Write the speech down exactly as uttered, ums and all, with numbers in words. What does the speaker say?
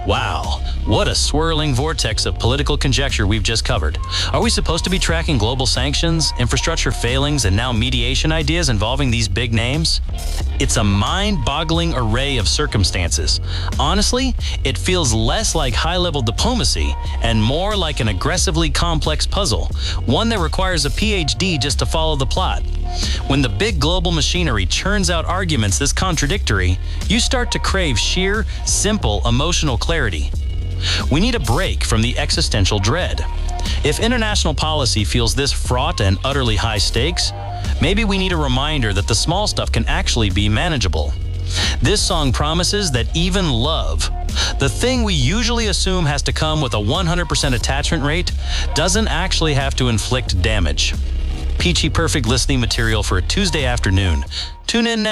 Wow, what a swirling vortex of political conjecture we've just covered. Are we supposed to be tracking global sanctions, infrastructure failings, and now mediation ideas involving these big names? It's a mind-boggling array of circumstances. Honestly, it feels less like high-level diplomacy and more like an aggressively complex puzzle, one that requires a P H D just to follow the plot. When the big global machinery churns out arguments this contradictory, you start to crave sheer, simple, emotional clarity. We need a break from the existential dread. If international policy feels this fraught and utterly high stakes, maybe we need a reminder that the small stuff can actually be manageable. This song promises that even love, the thing we usually assume has to come with a one hundred percent attachment rate, doesn't actually have to inflict damage. Peachy perfect listening material for a Tuesday afternoon. Tune in now.